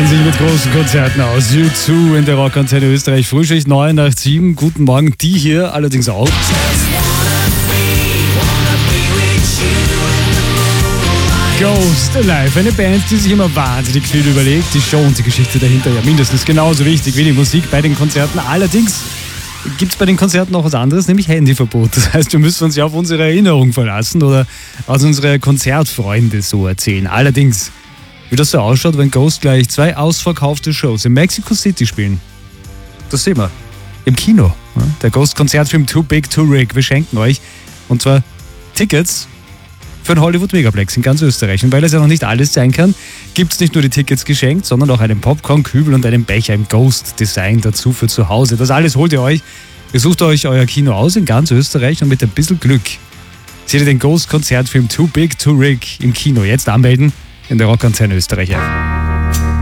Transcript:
sich mit großen Konzerten aus. U2 in der Rockantenne Österreich. Frühschicht 9 nach 7. Guten Morgen, die hier allerdings auch. Ghost Alive, eine Band, die sich immer wahnsinnig viel überlegt. Die Show und die Geschichte dahinter ja mindestens genauso wichtig wie die Musik bei den Konzerten. Allerdings gibt es bei den Konzerten noch was anderes, nämlich Handyverbot. Das heißt, wir müssen uns ja auf unsere Erinnerung verlassen oder was unsere Konzertfreunde so erzählen. Allerdings, wie das so ausschaut, wenn Ghost gleich 2 ausverkaufte Shows in Mexico City spielen. Das sehen wir im Kino. Der Ghost-Konzertfilm Too Big to Rig. Wir schenken euch, und zwar Tickets für den Hollywood Megaplex in ganz Österreich. Und weil es ja noch nicht alles sein kann, gibt es nicht nur die Tickets geschenkt, sondern auch einen Popcorn-Kübel und einen Becher im Ghost-Design dazu für zu Hause. Das alles holt ihr euch. Ihr sucht euch euer Kino aus in ganz Österreich und mit ein bisschen Glück seht ihr den Ghost-Konzertfilm Too Big to Rig im Kino. Jetzt anmelden in der Rockantenne Österreich.